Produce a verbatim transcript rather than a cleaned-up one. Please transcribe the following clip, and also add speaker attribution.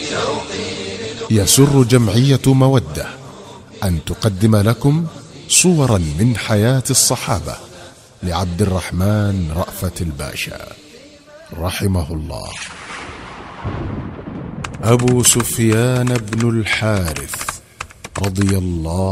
Speaker 1: يسر جمعية مودة أن تقدم لكم صورا من حياة الصحابة لعبد الرحمن رأفت الباشا رحمه الله. أبو سفيان بن الحارث رضي الله